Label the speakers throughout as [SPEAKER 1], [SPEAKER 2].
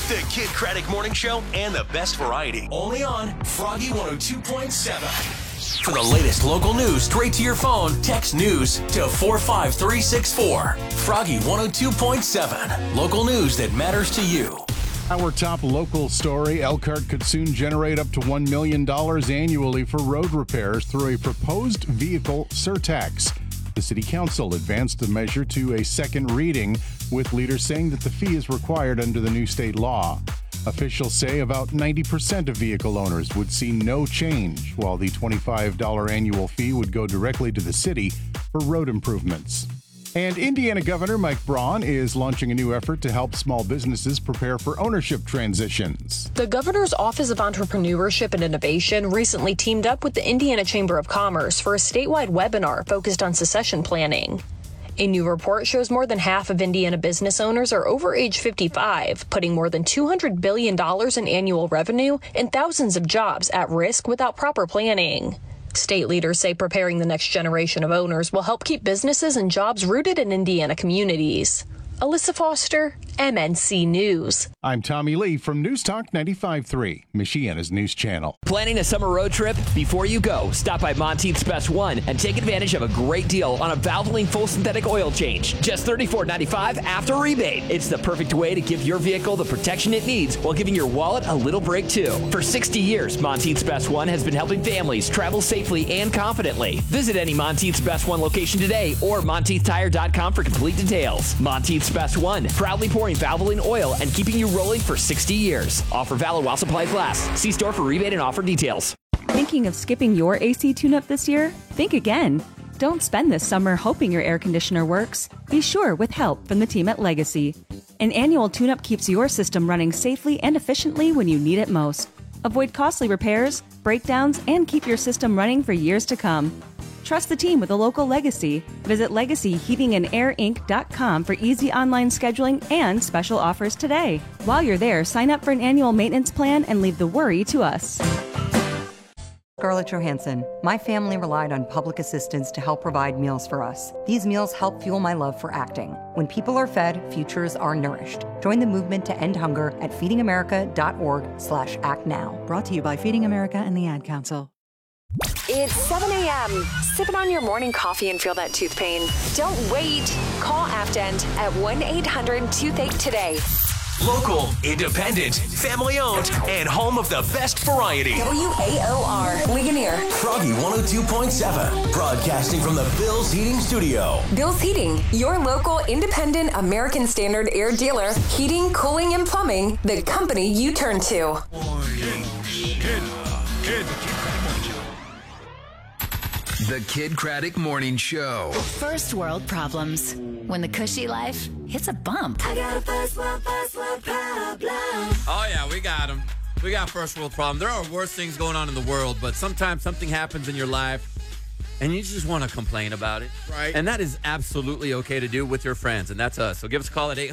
[SPEAKER 1] The Kid Craddock Morning Show and the best variety. Only on Froggy 102.7. For the latest local news straight to your phone, text news to 45364. Froggy 102.7. Local news that matters to you.
[SPEAKER 2] Our top local story, Elkhart could soon generate up to $1 million annually for road repairs through a proposed vehicle surtax. The City Council advanced the measure to a second reading, with leaders saying that the fee is required under the new state law. Officials say about 90% of vehicle owners would see no change, while the $25 annual fee would go directly to the city for road improvements. And Indiana Governor Mike Braun is launching a new effort to help small businesses prepare for ownership transitions.
[SPEAKER 3] The governor's Office of Entrepreneurship and Innovation recently teamed up with the Indiana Chamber of Commerce for a statewide webinar focused on succession planning. A new report shows more than half of Indiana business owners are over age 55, putting more than $200 billion in annual revenue and thousands of jobs at risk without proper planning. State leaders say preparing the next generation of owners will help keep businesses and jobs rooted in Indiana communities. Alyssa Foster, MNC News.
[SPEAKER 2] I'm Tommy Lee from News Talk 95.3, Michiana's news channel.
[SPEAKER 4] Planning a summer road trip? Before you go, stop by Monteith's Best One and take advantage of a great deal on a Valvoline full synthetic oil change. Just $34.95 after rebate. It's the perfect way to give your vehicle the protection it needs while giving your wallet a little break too. For 60 years, Monteith's Best One has been helping families travel safely and confidently. Visit any Monteith's Best One location today or MonteithTire.com for complete details. Monteith's Best One, proudly pouring Valvoline oil and keeping you rolling for 60 years. Offer valid while supplies last. See store for rebate and offer details.
[SPEAKER 5] Thinking of skipping your AC tune-up this year? Think again. Don't spend this summer hoping your air conditioner works. Be sure with help from the team at Legacy. An annual tune-up keeps your system running safely and efficiently when you need it most. Avoid costly repairs, breakdowns, and keep your system running for years to come. Trust the team with a local Legacy. Visit LegacyHeatingandAirInc.com for easy online scheduling and special offers today. While you're there, sign up for an annual maintenance plan and leave the worry to us.
[SPEAKER 6] Scarlett Johansson. My family relied on public assistance to help provide meals for us. These meals help fuel my love for acting. When people are fed, futures are nourished. Join the movement to end hunger at feedingamerica.org/actnow.
[SPEAKER 7] Brought to you by Feeding America and the Ad Council.
[SPEAKER 8] It's 7 a.m. Sipping on your morning coffee and feel that tooth pain. Don't wait. Call Aftend at 1-800-TOOTHACHE today.
[SPEAKER 1] Local, independent, family-owned, and home of the best variety.
[SPEAKER 8] WAOR, Ligonier.
[SPEAKER 1] Froggy 102.7, broadcasting from the Bill's Heating Studio.
[SPEAKER 8] Bill's Heating, your local independent American Standard air dealer. Heating, cooling, and plumbing, the company you turn to.
[SPEAKER 9] The Kid Craddock Morning Show.
[SPEAKER 10] First world problems. When the cushy life hits a bump.
[SPEAKER 11] I got a first world problem.
[SPEAKER 12] Oh, yeah, we got them. We got first world problem. There are worse things going on in the world, but sometimes something happens in your life and you just want to complain about it.
[SPEAKER 13] Right.
[SPEAKER 12] And that is absolutely okay to do with your friends, and that's us. So give us a call at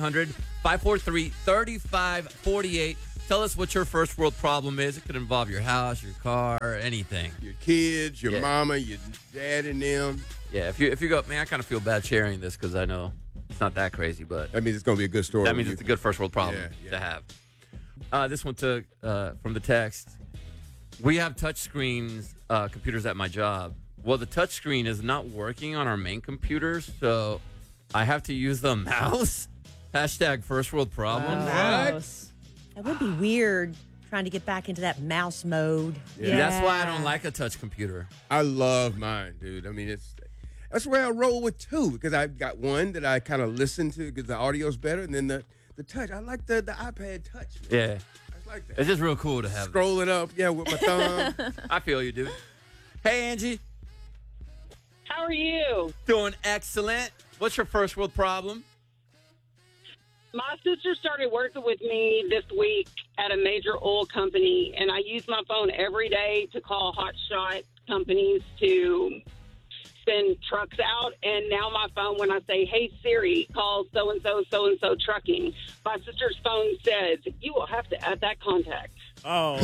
[SPEAKER 12] 800-543-3548. Tell us what your first world problem is. It could involve your house, your car, anything.
[SPEAKER 13] Your kids, your mama, your dad, and them.
[SPEAKER 12] Yeah, if you go, man, I kind of feel bad sharing this because I know it's not that crazy, but
[SPEAKER 13] that means it's going to be a good story.
[SPEAKER 12] That means it's a good first world problem to have. This one took from the text. We have touch screens, computers at my job. Well, the touch screen is not working on our main computers, so I have to use the mouse. Hashtag first world problem.
[SPEAKER 14] That would be weird, trying to get back into that mouse mode.
[SPEAKER 12] Yeah. That's why I don't like a touch computer.
[SPEAKER 13] I love mine, dude. I mean, that's where I roll with two, because I've got one that I kind of listen to because the audio's better, and then the touch. I like the iPad touch, man.
[SPEAKER 12] Yeah.
[SPEAKER 13] I like that.
[SPEAKER 12] It's just real cool to have
[SPEAKER 13] Scrolling up, with my thumb.
[SPEAKER 12] I feel you, dude. Hey, Angie.
[SPEAKER 15] How are you?
[SPEAKER 12] Doing excellent. What's your first world problem?
[SPEAKER 15] My sister started working with me this week at a major oil company, and I use my phone every day to call hotshot companies to send trucks out. And now my phone, when I say, hey, Siri, call so-and-so, so-and-so trucking, my sister's phone says, you will have to add that contact.
[SPEAKER 16] Oh.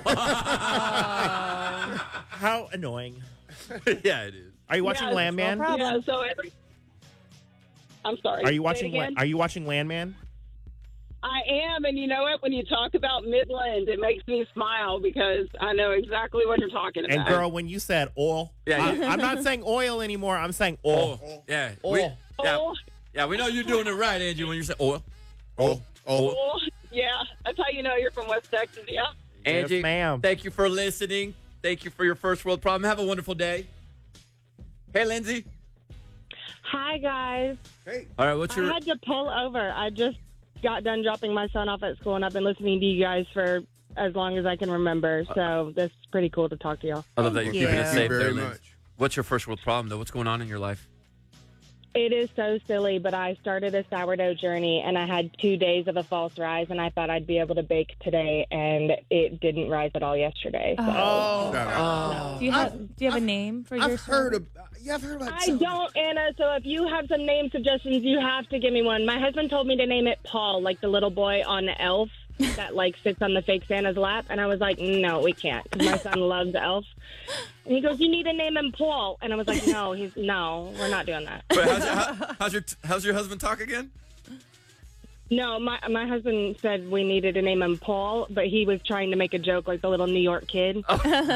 [SPEAKER 16] How annoying.
[SPEAKER 12] Yeah, it is.
[SPEAKER 16] Are you watching Landman?
[SPEAKER 15] Yeah, so I'm sorry.
[SPEAKER 16] Are you watching Landman?
[SPEAKER 15] I am, and you know what? When you talk about Midland, it makes me smile because I know exactly what you're talking about.
[SPEAKER 16] And girl, when you said oil, I'm not saying oil anymore. I'm saying oil.
[SPEAKER 12] Yeah.
[SPEAKER 16] Oil.
[SPEAKER 12] Yeah, we know you're doing it right, Angie, when you say oil.
[SPEAKER 15] Oil. Yeah, that's how you know you're from West Texas, yeah.
[SPEAKER 12] Angie,
[SPEAKER 16] Yes, ma'am.
[SPEAKER 12] thank you for listening. Thank you for your first world problem. Have a wonderful day. Hey, Lindsay.
[SPEAKER 17] Hi, guys.
[SPEAKER 13] Hey.
[SPEAKER 12] All right, what's your...
[SPEAKER 17] I had to pull over. I just got done dropping my son off at school, and I've been listening to you guys for as long as I can remember. So this is pretty cool to talk to y'all.
[SPEAKER 12] I love that you're keeping it safe there,
[SPEAKER 13] very
[SPEAKER 12] Lindsay.
[SPEAKER 13] much.
[SPEAKER 12] What's your first world problem, though? What's going on in your life?
[SPEAKER 17] It is so silly, but I started a sourdough journey, and I had 2 days of a false rise, and I thought I'd be able to bake today, and it didn't rise at all yesterday. So.
[SPEAKER 18] Do you have a name for your
[SPEAKER 13] I've heard about
[SPEAKER 17] I don't, Anna. So if you have some name suggestions, you have to give me one. My husband told me to name it Paul, like the little boy on Elf that like sits on the fake Santa's lap, and I was like, no, we can't, because my son loves Elf. And he goes, you need to name him Paul, and I was like, no, we're not doing that.
[SPEAKER 12] Wait, how's your husband talk again?
[SPEAKER 17] No, my husband said we needed to name him Paul, but he was trying to make a joke like the little New York kid. No,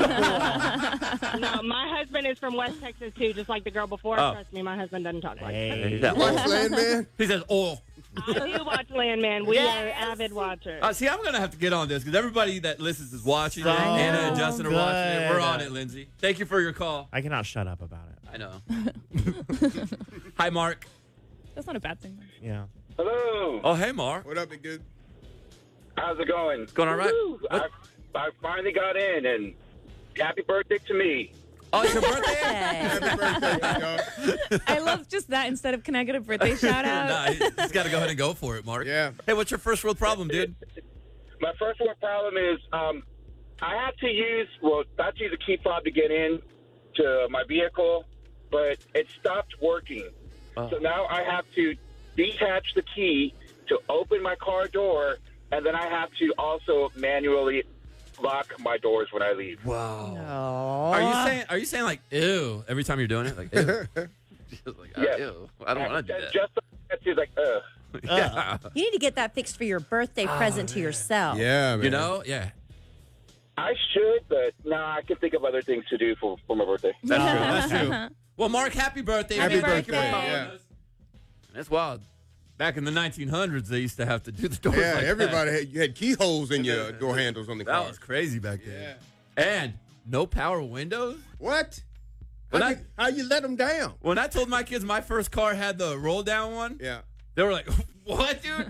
[SPEAKER 17] my husband is from West Texas, too, just like the girl before. Trust me, my husband doesn't talk like that.
[SPEAKER 13] Watch Landman?
[SPEAKER 12] He says, oil.
[SPEAKER 17] I do watch Landman. We are avid watchers.
[SPEAKER 12] See, I'm going to have to get on this because everybody that listens is watching it. Anna and Justin are watching it. We're on it, Lindsay. Thank you for your call.
[SPEAKER 16] I cannot shut up about it.
[SPEAKER 12] I know. Hi, Mark.
[SPEAKER 18] That's not a bad thing.
[SPEAKER 16] Yeah.
[SPEAKER 19] Hello.
[SPEAKER 12] Oh, hey, Mark.
[SPEAKER 13] What up, big dude?
[SPEAKER 19] How's it going?
[SPEAKER 12] It's going all right.
[SPEAKER 19] I finally got in, and happy birthday to me.
[SPEAKER 12] Oh, it's your birthday?
[SPEAKER 13] Happy birthday, dog.
[SPEAKER 18] I love just that instead of can I get a birthday shout out?
[SPEAKER 12] Nah, he's got to go ahead and go for it, Mark.
[SPEAKER 13] Yeah.
[SPEAKER 12] Hey, what's your first world problem, dude?
[SPEAKER 19] My first world problem is I had to use a key fob to get in to my vehicle, but it stopped working. So now I have to detach the key to open my car door, and then I have to also manually lock my doors when I leave.
[SPEAKER 12] Wow. Are you saying like ew every time you're doing it? Like ew. Like, ew. I don't want to do that.
[SPEAKER 19] Just like
[SPEAKER 12] Yeah.
[SPEAKER 14] You need to get that fixed for your birthday present to yourself.
[SPEAKER 13] Yeah, man.
[SPEAKER 12] You know? Yeah.
[SPEAKER 19] I should, but I can think of other things to do for my birthday.
[SPEAKER 12] That's true. Well, Mark, happy birthday.
[SPEAKER 13] Happy
[SPEAKER 12] Thank you for
[SPEAKER 13] birthday.
[SPEAKER 12] calling
[SPEAKER 13] Yeah.
[SPEAKER 12] us. That's wild. Back in the 1900s, they used to have to do the doors
[SPEAKER 13] Yeah,
[SPEAKER 12] like
[SPEAKER 13] everybody had keyholes in your door handles on the car.
[SPEAKER 12] That was crazy back then. And no power windows?
[SPEAKER 13] What?
[SPEAKER 12] When
[SPEAKER 13] How you let them down?
[SPEAKER 12] When I told my kids my first car had the roll down one,
[SPEAKER 13] Yeah.
[SPEAKER 12] they were like, what, dude?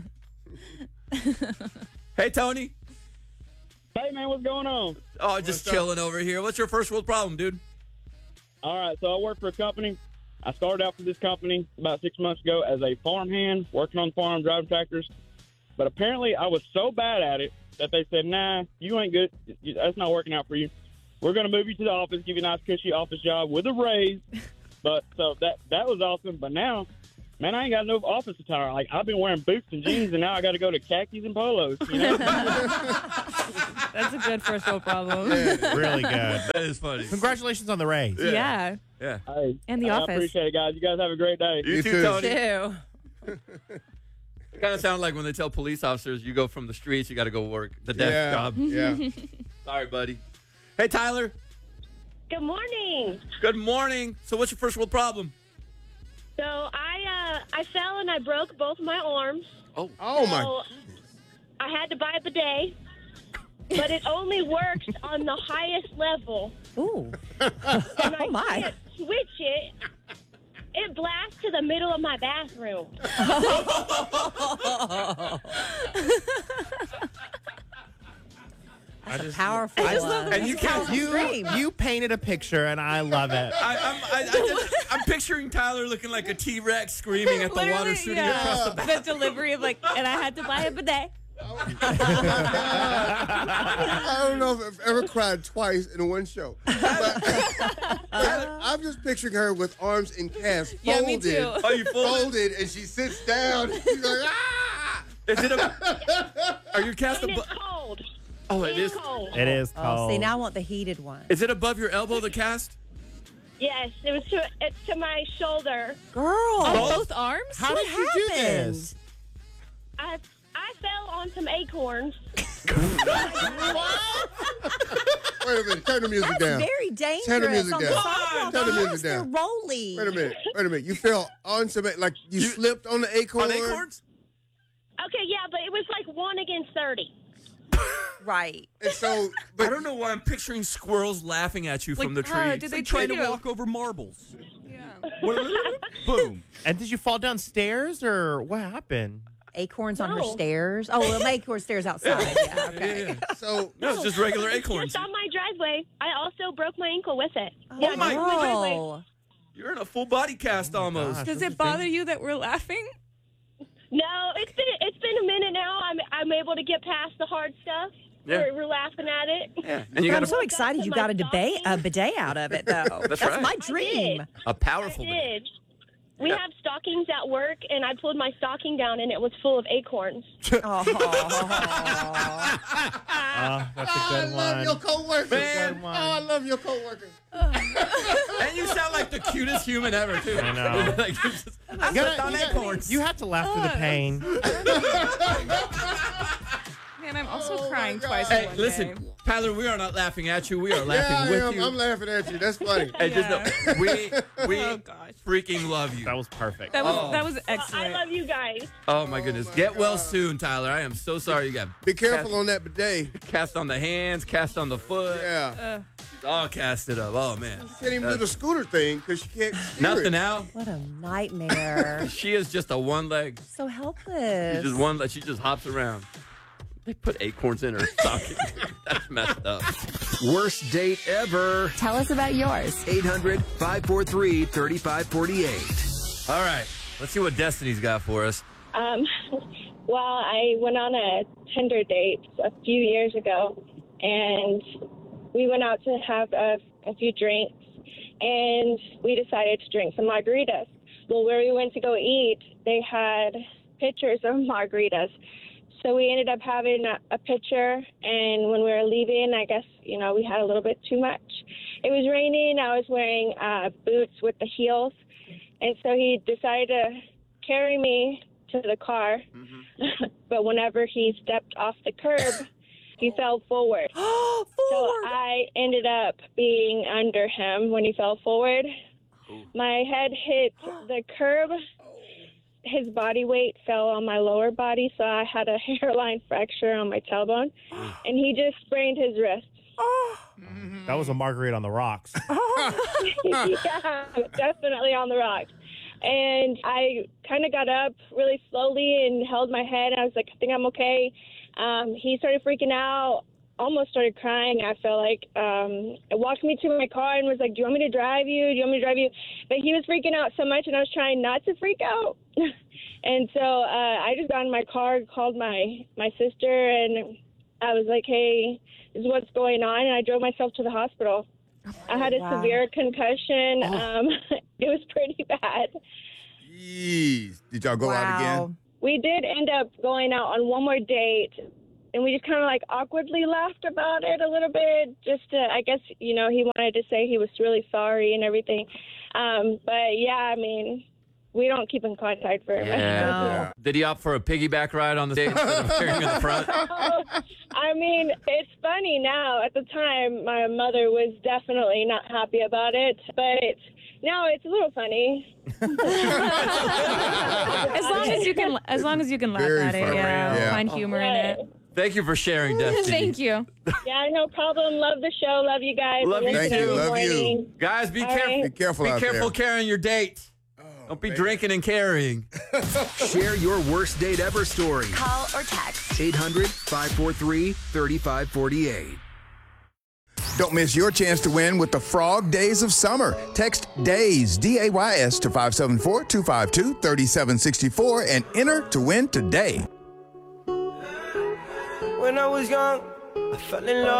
[SPEAKER 12] Hey, Tony.
[SPEAKER 20] Hey, man, what's going on?
[SPEAKER 12] Oh, just chilling over here. What's your first world problem, dude?
[SPEAKER 20] All right, so I work for a company. I started out for this company about 6 months ago as a farmhand, working on the farm, driving tractors. But apparently I was so bad at it that they said, nah, you ain't good. That's not working out for you. We're going to move you to the office, give you a nice, cushy office job with a raise. But so that was awesome. But now, man, I ain't got no office attire. Like, I've been wearing boots and jeans, and now I got to go to khakis and polos. You know?
[SPEAKER 18] That's a good first world problem.
[SPEAKER 16] Really good.
[SPEAKER 12] That is funny.
[SPEAKER 16] Congratulations on the raise.
[SPEAKER 18] Yeah.
[SPEAKER 12] Yeah.
[SPEAKER 20] Hey,
[SPEAKER 18] And the office.
[SPEAKER 20] I appreciate it, guys. You guys have a great day.
[SPEAKER 12] You too, Tony.
[SPEAKER 18] Too.
[SPEAKER 12] It kind of sounds like when they tell police officers you go from the streets, you got to go work the desk job.
[SPEAKER 13] Yeah.
[SPEAKER 12] Sorry, buddy. Hey, Tyler.
[SPEAKER 17] Good morning.
[SPEAKER 12] Good morning. So what's your first world problem?
[SPEAKER 17] So I fell and I broke both my arms.
[SPEAKER 12] Oh
[SPEAKER 17] So I had to buy a bidet, but it only works on the highest level.
[SPEAKER 14] Ooh.
[SPEAKER 17] And I can't switch it. It blasts to the middle of my bathroom.
[SPEAKER 14] Powerful.
[SPEAKER 16] I just
[SPEAKER 14] one.
[SPEAKER 16] love and you painted a picture, and I love it.
[SPEAKER 12] I'm picturing Tyler looking like a T-Rex screaming at the water
[SPEAKER 18] Literally,
[SPEAKER 12] shooting across the back.
[SPEAKER 18] The delivery of like, and I had to buy a bidet.
[SPEAKER 13] I don't know if I've ever cried twice in one show. But I'm just picturing her with arms in casts, folded.
[SPEAKER 18] Yeah, me too.
[SPEAKER 12] Oh, you
[SPEAKER 13] folded, and she sits down. She's like, ah!
[SPEAKER 12] Is it are your cast
[SPEAKER 17] And
[SPEAKER 12] above?
[SPEAKER 17] it's cold.
[SPEAKER 12] Oh, it is.
[SPEAKER 17] Cold.
[SPEAKER 16] It is cold.
[SPEAKER 14] Oh, see, now I want the heated one.
[SPEAKER 12] Is it above your elbow, the cast?
[SPEAKER 17] Yes, it's to my shoulder.
[SPEAKER 14] Girl.
[SPEAKER 18] On both arms?
[SPEAKER 16] How did you do this?
[SPEAKER 17] I fell on some acorns.
[SPEAKER 13] Wait a minute. Turn the music
[SPEAKER 14] That's
[SPEAKER 13] down.
[SPEAKER 14] very dangerous.
[SPEAKER 13] Turn the music
[SPEAKER 14] on
[SPEAKER 13] down.
[SPEAKER 14] The sidewalk.
[SPEAKER 13] Turn the music
[SPEAKER 14] Yes,
[SPEAKER 13] down.
[SPEAKER 14] They're rolling.
[SPEAKER 13] Wait a minute. You fell on some, like you slipped on the acorn?
[SPEAKER 12] On acorns?
[SPEAKER 17] Okay, yeah, but it was like 1 against 30.
[SPEAKER 14] Right.
[SPEAKER 13] And so,
[SPEAKER 12] I don't know why I'm picturing squirrels laughing at you from the tree.
[SPEAKER 21] Did they try to walk over marbles?
[SPEAKER 16] Boom. And did you fall downstairs or what happened?
[SPEAKER 14] Acorns on her stairs. Oh, well, acorn stairs outside. Yeah, okay.
[SPEAKER 13] So
[SPEAKER 12] no, it's just regular acorns.
[SPEAKER 17] Just on my driveway. I also broke my ankle with it.
[SPEAKER 12] Oh my
[SPEAKER 17] driveway.
[SPEAKER 12] You're in a full body cast almost.
[SPEAKER 18] Does it bother you that we're laughing?
[SPEAKER 17] No, it's been a minute now. I'm able to get past the hard stuff.
[SPEAKER 12] Yeah.
[SPEAKER 17] We're laughing at it.
[SPEAKER 12] Yeah. And you
[SPEAKER 14] I'm so excited you got a bidet out of it, though.
[SPEAKER 12] That's
[SPEAKER 14] That's
[SPEAKER 12] right.
[SPEAKER 14] my dream.
[SPEAKER 12] A powerful
[SPEAKER 17] I
[SPEAKER 12] bidet.
[SPEAKER 17] did. We have stockings at work, and I pulled my stocking down, and it was full of acorns.
[SPEAKER 16] That's a good
[SPEAKER 13] I love
[SPEAKER 16] one.
[SPEAKER 13] your coworker.
[SPEAKER 12] Man.
[SPEAKER 13] Oh, I love your coworker.
[SPEAKER 12] And you sound like the cutest human ever, too.
[SPEAKER 16] I know.
[SPEAKER 12] Like, you're just, I slipped on acorns.
[SPEAKER 16] You have to laugh through the pain.
[SPEAKER 18] Man, I'm also crying twice
[SPEAKER 12] Hey,
[SPEAKER 18] in one
[SPEAKER 12] listen,
[SPEAKER 18] day.
[SPEAKER 12] Tyler, we are not laughing at you. We are laughing with you.
[SPEAKER 13] I'm laughing at you. That's funny.
[SPEAKER 12] Hey, just know, we
[SPEAKER 18] Oh, gosh.
[SPEAKER 12] freaking love you.
[SPEAKER 16] That was perfect.
[SPEAKER 18] That was
[SPEAKER 17] I
[SPEAKER 18] excellent.
[SPEAKER 17] love you guys.
[SPEAKER 12] Oh my goodness. Get well soon, Tyler. I am so sorry you got
[SPEAKER 13] Be careful on that bidet.
[SPEAKER 12] cast on the hands, cast on the foot.
[SPEAKER 13] Yeah.
[SPEAKER 12] All casted up. Oh man.
[SPEAKER 13] Can't even do the scooter thing because she can't steer
[SPEAKER 12] Nothing
[SPEAKER 13] it.
[SPEAKER 12] now.
[SPEAKER 14] What a nightmare.
[SPEAKER 12] She is just a one leg.
[SPEAKER 14] So helpless.
[SPEAKER 12] She's just one leg. She just hops around. They put acorns in her stocking. That's messed up.
[SPEAKER 9] Worst date ever.
[SPEAKER 10] Tell us about yours.
[SPEAKER 9] 800-543-3548.
[SPEAKER 12] All right. Let's see what Destiny's got for us.
[SPEAKER 17] Well, I went on a Tinder date a few years ago, and we went out to have a few drinks, and we decided to drink some margaritas. Well, where we went to go eat, they had pitchers of margaritas. So we ended up having a pitcher, and when we were leaving, I guess, we had a little bit too much. It was raining. I was wearing boots with the heels, and so he decided to carry me to the car. But whenever he stepped off the curb, he fell forward. So I ended up being under him when he fell forward. My head hit the curb. His body weight fell on my lower body, so I had a hairline fracture on my tailbone, and he just sprained his wrist.
[SPEAKER 16] That was a margarita on the rocks.
[SPEAKER 17] Yeah, definitely on the rocks. And I kind of got up really slowly and held my head. I was like, I think I'm okay. He started freaking out, almost started crying. I felt like it walked me to my car and was like, do you want me to drive you? Do you want me to drive you? But he was freaking out so much, and I was trying not to freak out. And so I just got in my car, called my sister, and I was like, hey, this is what's going on. And I drove myself to the hospital. I had a severe concussion. It was pretty bad.
[SPEAKER 13] Jeez. Did y'all go out again?
[SPEAKER 17] We did end up going out on one more date, and we just kind of like awkwardly laughed about it a little bit. Just to, I guess, he wanted to say he was really sorry and everything. But yeah, I mean, we don't keep in contact very much.
[SPEAKER 12] Yeah. Did he opt for a piggyback ride on the date instead of carrying in the front?
[SPEAKER 17] I mean, it's funny now. At the time, my mother was definitely not happy about it, but now it's a little funny.
[SPEAKER 18] as long as you can laugh at it, find humor in it.
[SPEAKER 12] Thank you for sharing, Destiny.
[SPEAKER 18] Thank you.
[SPEAKER 17] Yeah, no problem. Love the show. Love you guys.
[SPEAKER 12] Love you
[SPEAKER 17] Listen
[SPEAKER 12] too.
[SPEAKER 17] every
[SPEAKER 12] Love
[SPEAKER 17] morning.
[SPEAKER 12] you. Guys, be
[SPEAKER 17] All
[SPEAKER 12] careful.
[SPEAKER 17] right.
[SPEAKER 13] Be careful
[SPEAKER 12] Be
[SPEAKER 13] out
[SPEAKER 12] careful
[SPEAKER 13] there.
[SPEAKER 12] carrying your date. Don't be drinking and carrying.
[SPEAKER 9] Share your worst date ever story.
[SPEAKER 10] Call or text.
[SPEAKER 9] 800-543-3548.
[SPEAKER 13] Don't miss your chance to win with the Frog Days of Summer. Text DAYS, D-A-Y-S, to 574-252-3764 and enter to win today.
[SPEAKER 11] When I was young, I fell in love.